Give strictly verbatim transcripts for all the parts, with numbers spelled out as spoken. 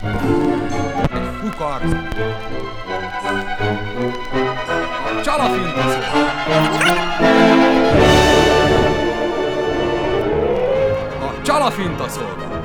Egy fukar. A csalafinta szolga. A csalafinta szolga.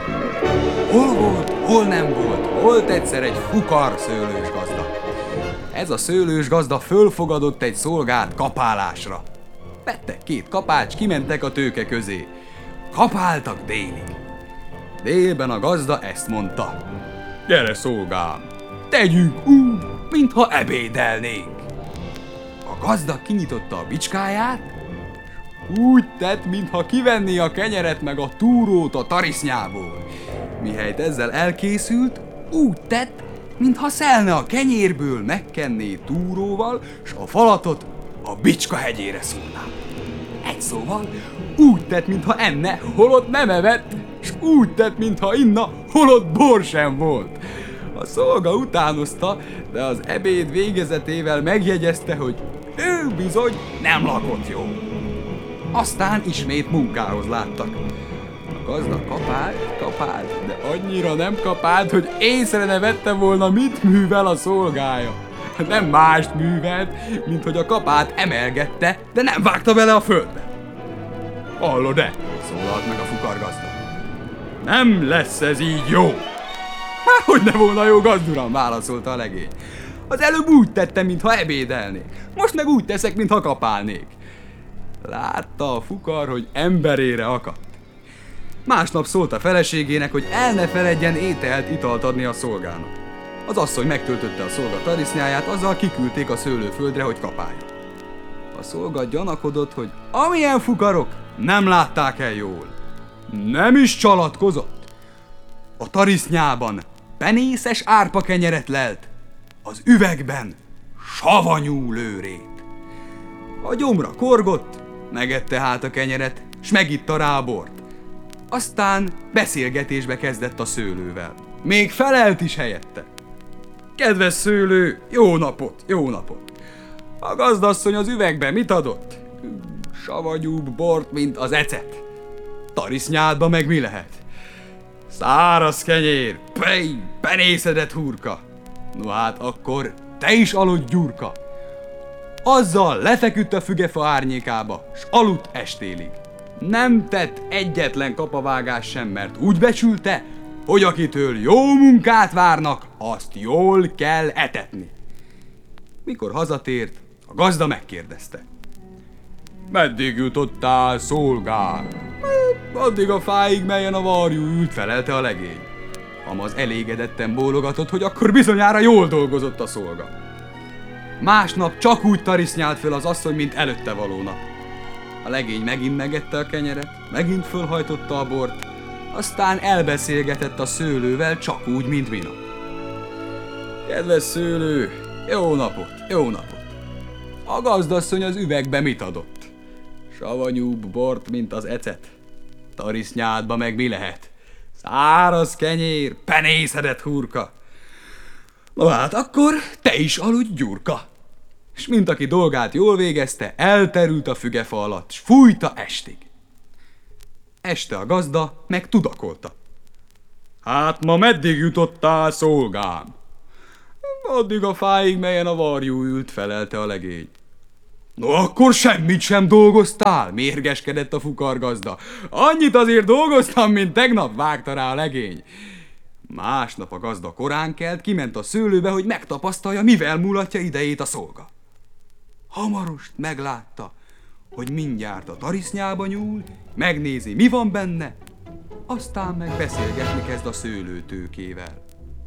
Hol volt, hol nem volt, volt egyszer egy fukar szőlős gazda. Ez a szőlős gazda fölfogadott egy szolgát kapálásra. Vettek két kapács, kimentek a tőke közé. Kapáltak délig. Délben a gazda ezt mondta: gyere szolgám, tegyünk úgy, mintha ebédelnénk. A gazda kinyitotta a bicskáját, úgy tett, mintha kivenné a kenyeret meg a túrót a tarisznyából. Mihelyt ezzel elkészült, úgy tett, mintha szelne a kenyérből, megkenné túróval, s a falatot a bicska hegyére szúrná. Egy szóval úgy tett, mintha enne, holott nem evett, s úgy tett, mintha inna, holott bor sem volt. A szolga utánozta, de az ebéd végezetével megjegyezte, hogy ő bizony nem lakott jól. Aztán ismét munkához láttak. A gazda kapált, kapált, de annyira nem kapált, hogy észre ne vette volna, mit művel a szolgája. Nem mást művelt, mint hogy a kapát emelgette, de nem vágta bele a földbe. Hallod-e? Szólalt meg a fukargazda. Nem lesz ez így jó. Há, hogy ne volna jó, gazduram, válaszolta a legény. Az előbb úgy tettem, mintha ebédelnék. Most meg úgy teszek, mintha kapálnék. Látta a fukar, hogy emberére akadt. Másnap szólt a feleségének, hogy el ne feledjen ételt, italt adni a szolgának. Az asszony megtöltötte a szolga tarisznyáját, azzal kiküldték a szőlőföldre, hogy kapálja. A szolga gyanakodott, hogy amilyen fukarok nem látták el jól. Nem is csalatkozott. A tarisznyában penészes árpa kenyeret lelt, az üvegben savanyú lőrét. A gyomra korgott, megette hát a kenyeret, s megitta rá a bort. Aztán beszélgetésbe kezdett a szőlővel. Még felelt is helyette. Kedves szőlő, jó napot, jó napot! A gazdasszony az üvegbe mit adott? Savanyúbb bort, mint az ecet. Tarisznyádba meg mi lehet? Száraz kenyér, pej, penészedett hurka. No hát akkor te is aludj, gyurka! Azzal lefeküdt a fügefa árnyékába, s aludt estélig. Nem tett egyetlen kapavágás sem, mert úgy becsülte, hogy akitől jó munkát várnak, azt jól kell etetni. Mikor hazatért, a gazda megkérdezte. Meddig jutottál, szolgám? Addig a fáig, melyen a varjú ült, felelte a legény. Amaz elégedetten bólogatott, hogy akkor bizonyára jól dolgozott a szolga. Másnap csak úgy tarisznyált föl az asszony, mint előtte való nap. A legény megint megette a kenyeret, megint fölhajtotta a bort, aztán elbeszélgetett a szőlővel csak úgy, mint minap. Kedves szőlő, jó napot, jó napot! A gazdasszony az üvegbe mit adott? Savanyúbb bort, mint az ecet. Tarisznyádba meg mi lehet? Száraz kenyér, penészedett hurka. No hát akkor te is aludj, gyurka! S mint aki dolgát jól végezte, elterült a fügefa alatt, s fújta estig. Este a gazda meg tudakolta. Hát ma meddig jutottál, szolgám? Addig a fáig, melyen a varjú ült, felelte a legény. No akkor semmit sem dolgoztál, mérgeskedett a fukargazda. Annyit azért dolgoztam, mint tegnap, vágta rá a legény. Másnap a gazda korán kelt, kiment a szőlőbe, hogy megtapasztalja, mivel múlatja idejét a szolga. Hamarost meglátta, hogy mindjárt a tarisznyába nyúl, megnézi, mi van benne, aztán meg beszélgetni kezd a szőlőtőkével.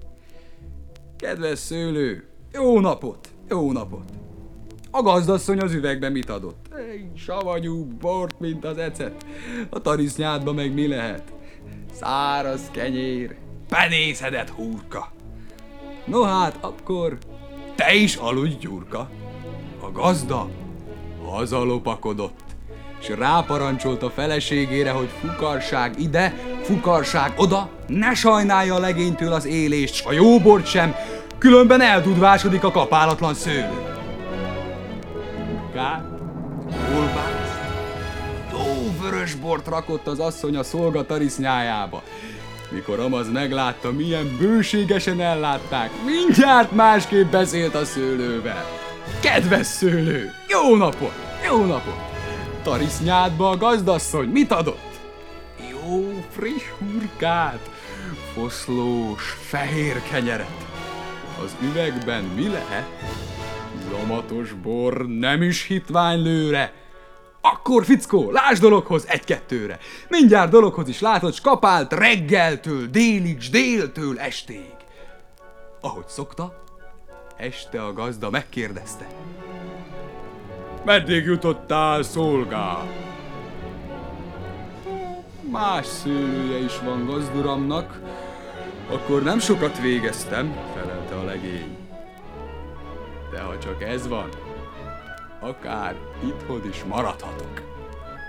Kedves szőlő, jó napot, jó napot! A gazdasszony az üvegbe mit adott? Egy savanyú bort, mint az ecet. A tarisznyádba meg mi lehet? Száraz kenyér, penészedett hurka. No hát, akkor te is aludj, gyurka! A gazda hazalopakodott, és ráparancsolt a feleségére, hogy fukarság ide, fukarság oda, ne sajnálja a legénytől az élést, s a jó bort sem, különben eldudvásodik a kapálatlan szőlő. Hurkát, kolbászt, jó vörös bort rakott az asszony a szolga tarisznyájába. Mikor Amaz meglátta, milyen bőségesen ellátták, mindjárt másképp beszélt a szőlővel. Kedves szőlő, jó napot, jó napot! Tarisznyádba a gazdasszony mit adott? Jó friss hurkát, foszlós, fehér kenyeret. Az üvegben mi lehet? Zamatos bor, nem is hitványlőre. Akkor, fickó, lásd dologhoz egy-kettőre. Mindjárt dologhoz is látod, s kapált reggeltől, délig, s déltől estig. Ahogy szokta, este a gazda megkérdezte. Meddig jutottál, szolgál? Más szőlője is van gazduramnak, akkor nem sokat végeztem, felelte a legény. De ha csak ez van, akár itthon is maradhatok.